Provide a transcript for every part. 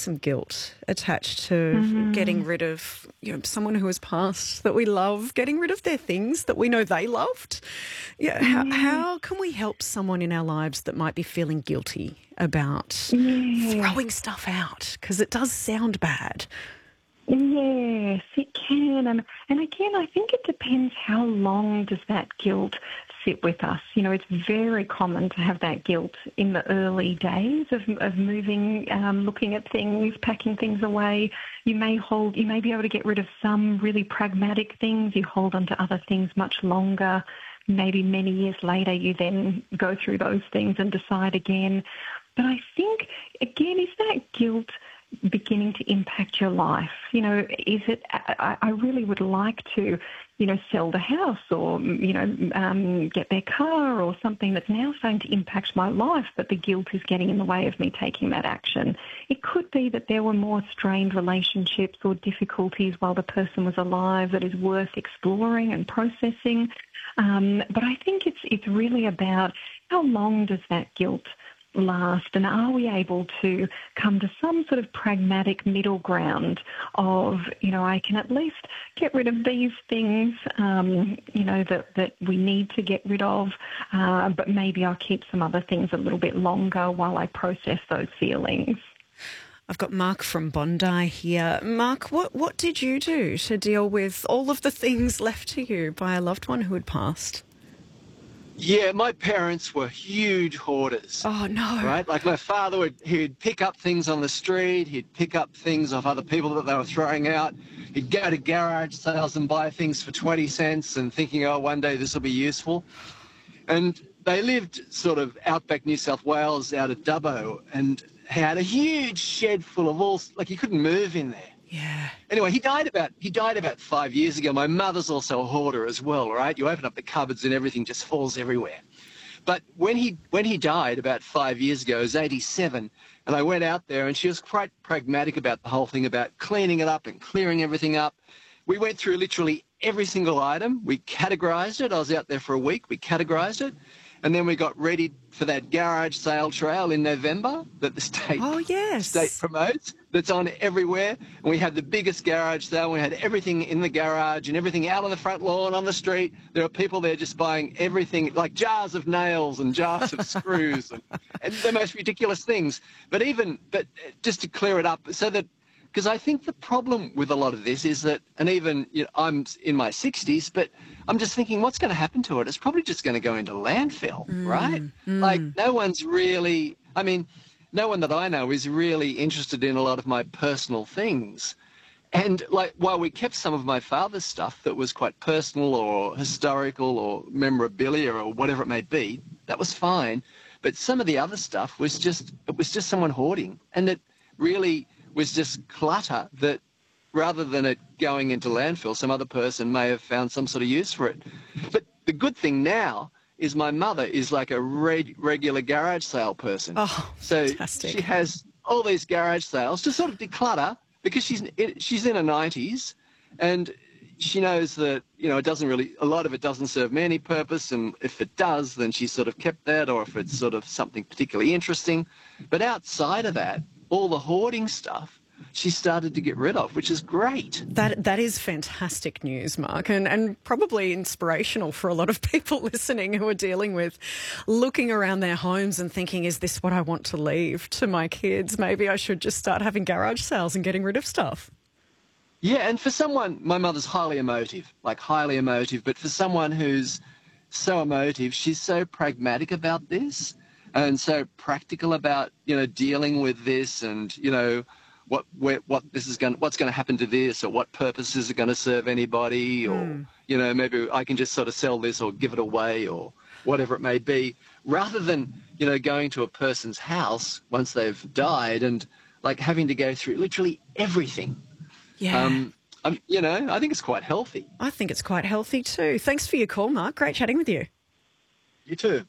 some guilt attached to getting rid of, someone who has passed that we love, getting rid of their things that we know they loved. Yeah, how can we help someone in our lives that might be feeling guilty about throwing stuff out? Because it does sound bad. Yes, it can. And again, I think it depends how long does that guilt sit with us. It's very common to have that guilt in the early days of moving, looking at things, packing things away. You may be able to get rid of some really pragmatic things. You hold on to other things much longer. Maybe many years later, you then go through those things and decide again. But I think, again, is that guilt beginning to impact your life? Is it, I really would like to, sell the house or, get their car or something that's now starting to impact my life, but the guilt is getting in the way of me taking that action. It could be that there were more strained relationships or difficulties while the person was alive that is worth exploring and processing. But I think it's really about how long does that guilt last, and are we able to come to some sort of pragmatic middle ground of, I can at least get rid of these things, that we need to get rid of, but maybe I'll keep some other things a little bit longer while I process those feelings. I've got Mark from Bondi here. Mark, what did you do to deal with all of the things left to you by a loved one who had passed? Yeah, my parents were huge hoarders. Oh, no. Right? Like my father he'd pick up things on the street, he'd pick up things off other people that they were throwing out. He'd go to garage sales and buy things for 20 cents and thinking, one day this will be useful. And they lived sort of outback New South Wales out at Dubbo and had a huge shed full of you couldn't move in there. Yeah. Anyway, he died about 5 years ago. My mother's also a hoarder as well, right? You open up the cupboards and everything just falls everywhere. But when he died about 5 years ago, he was 87, and I went out there and she was quite pragmatic about the whole thing about cleaning it up and clearing everything up. We went through literally every single item. We categorised it. I was out there for a week. We categorised it. And then we got ready for that garage sale trail in November that the state promotes, that's on everywhere. And we had the biggest garage sale. We had everything in the garage and everything out on the front lawn, on the street. There are people there just buying everything, like jars of nails and jars of screws and the most ridiculous things. But just to clear it up, so that, because I think the problem with a lot of this is that, and even I'm in my 60s, but I'm just thinking, what's going to happen to it? It's probably just going to go into landfill, right? Like no one that I know is really interested in a lot of my personal things. And like, while we kept some of my father's stuff that was quite personal or historical or memorabilia or whatever it may be, that was fine. But some of the other stuff was just someone hoarding. And it really was just clutter that, rather than it going into landfill, some other person may have found some sort of use for it. But the good thing now is my mother is like a regular garage sale person. Oh, so fantastic. She has all these garage sales to sort of declutter, because she's in her 90s and she knows that, a lot of it doesn't serve me any purpose, and if it does, then she's sort of kept that, or if it's sort of something particularly interesting. But outside of that, all the hoarding stuff she started to get rid of, which is great. That is fantastic news, Mark, and probably inspirational for a lot of people listening who are dealing with looking around their homes and thinking, is this what I want to leave to my kids? Maybe I should just start having garage sales and getting rid of stuff. Yeah, and for someone, my mother's highly emotive, but for someone who's so emotive, she's so pragmatic about this and so practical about, dealing with this and, what's going to happen to this, or what purposes are going to serve anybody, or maybe I can just sort of sell this or give it away or whatever it may be, rather than going to a person's house once they've died and like having to go through literally everything. Yeah. I think it's quite healthy. I think it's quite healthy too. Thanks for your call, Mark. Great chatting with you. You too.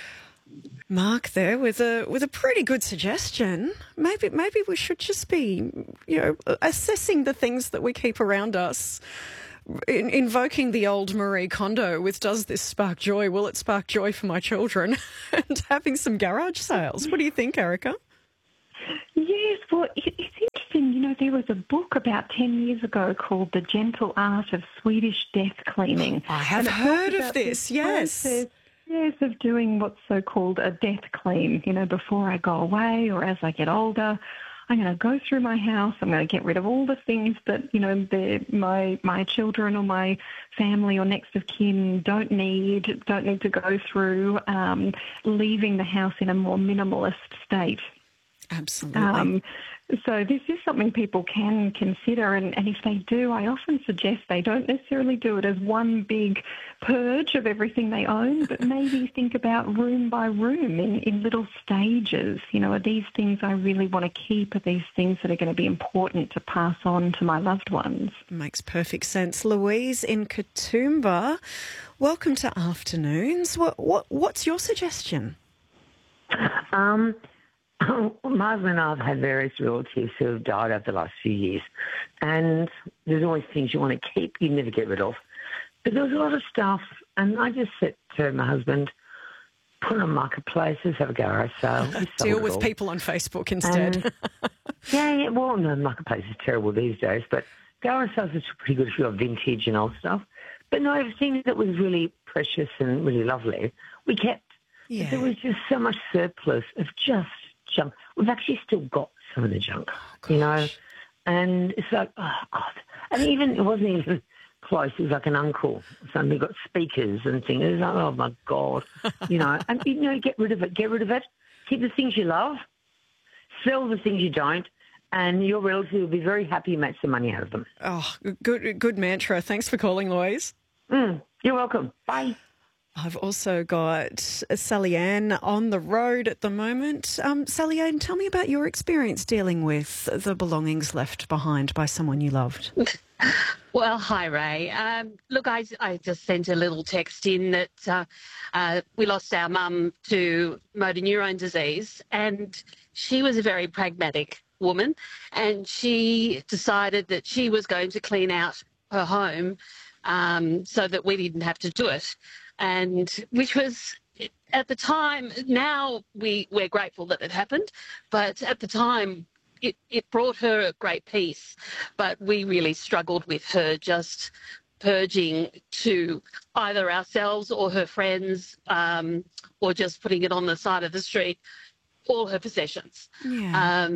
Mark there with a pretty good suggestion. Maybe we should just be, assessing the things that we keep around us, invoking the old Marie Kondo with, does this spark joy? Will it spark joy for my children? And having some garage sales. What do you think, Erica? Yes, well, it's there was a book about 10 years ago called The Gentle Art of Swedish Death Cleaning. I have heard of this, yes. Process, yes, of doing what's so-called a death clean, before I go away or as I get older. I'm going to go through my house. I'm going to get rid of all the things that, my children or my family or next of kin don't need to go through, leaving the house in a more minimalist state. Absolutely. So this is something people can consider, and if they do, I often suggest they don't necessarily do it as one big purge of everything they own, but maybe think about room by room in little stages. Are these things I really want to keep? Are these things that are going to be important to pass on to my loved ones? Makes perfect sense. Louise in Katoomba, welcome to Afternoons. What's your suggestion? My husband and I have had various relatives who have died over the last few years, and there's always things you want to keep, you never get rid of. But there was a lot of stuff, and I just said to my husband, put it on marketplaces, have a garage sale. Deal with people on Facebook instead. Yeah, well, no, marketplace is terrible these days, but garage sales is pretty good if you've got vintage and old stuff. But no, everything that was really precious and really lovely, we kept. Yeah. There was just so much surplus of just junk. We've actually still got some of the junk, and it's like, oh, God. And it wasn't even close. It was like an uncle. Suddenly got speakers and things. It was like, oh, my God, and, get rid of it. Get rid of it. Keep the things you love. Sell the things you don't. And your relative will be very happy you made some money out of them. Oh, good mantra. Thanks for calling, Louise. You're welcome. Bye. I've also got Sally Ann on the road at the moment. Sally Ann, tell me about your experience dealing with the belongings left behind by someone you loved. Well, hi, Ray. Look, I just sent a little text in that we lost our mum to motor neurone disease, and she was a very pragmatic woman, and she decided that she was going to clean out her home so that we didn't have to do it. And which was, at the time, now we're grateful that it happened, but at the time it brought her a great peace. But we really struggled with her just purging to either ourselves or her friends, or just putting it on the side of the street, all her possessions. Yeah.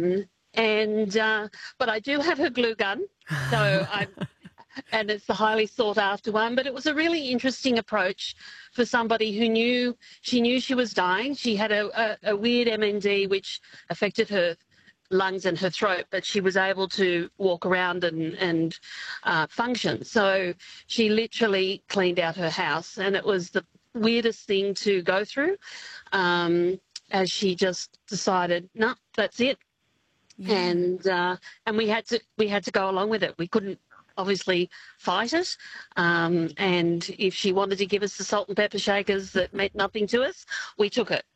But I do have her glue gun, so and it's the highly sought after one. But it was a really interesting approach for somebody who knew she was dying. She had a weird MND which affected her lungs and her throat, but she was able to walk around and function. So she literally cleaned out her house, and it was the weirdest thing to go through, as she just decided, no, that's it. Yeah. And we had to go along with it. We couldn't obviously fight it, and if she wanted to give us the salt and pepper shakers that meant nothing to us, we took it.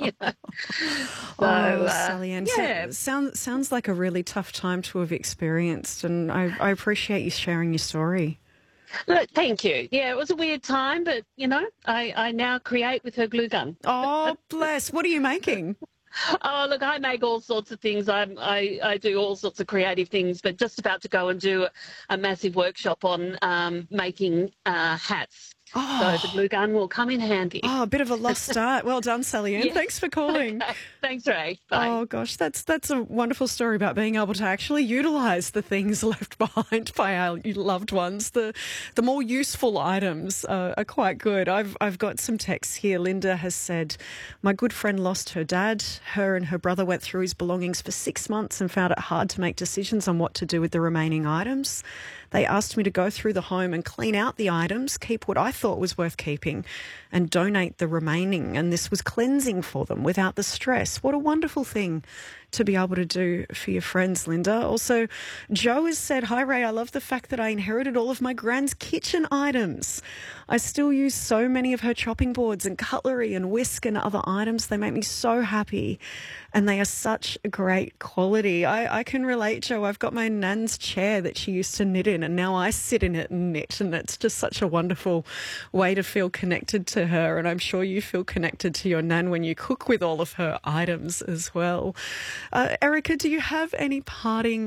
Sally Ann, sounds like a really tough time to have experienced, and I appreciate you sharing your story. Look, thank you. Yeah, it was a weird time, but I now create with her glue gun. Oh, bless! What are you making? Oh, look, I make all sorts of things. I do all sorts of creative things, but just about to go and do a massive workshop on making hats. Oh. So the glue gun will come in handy. Oh, a bit of a lost start. Well done, Sally Ann. Yeah. Thanks for calling. Okay. Thanks, Ray. Bye. Oh, gosh, that's a wonderful story about being able to actually utilise the things left behind by our loved ones. The more useful items are quite good. I've got some texts here. Linda has said, my good friend lost her dad. Her and her brother went through his belongings for 6 months and found it hard to make decisions on what to do with the remaining items. They asked me to go through the home and clean out the items, keep what I thought was worth keeping, and donate the remaining. And this was cleansing for them without the stress. What a wonderful thing to be able to do for your friends, Linda. Also, Joe has said, hi, Ray, I love the fact that I inherited all of my grand's kitchen items. I still use so many of her chopping boards and cutlery and whisk and other items. They make me so happy, and they are such great quality. I can relate, Joe. I've got my nan's chair that she used to knit in, and now I sit in it and knit, and it's just such a wonderful way to feel connected to her, and I'm sure you feel connected to your nan when you cook with all of her items as well. Erica, do you have any parting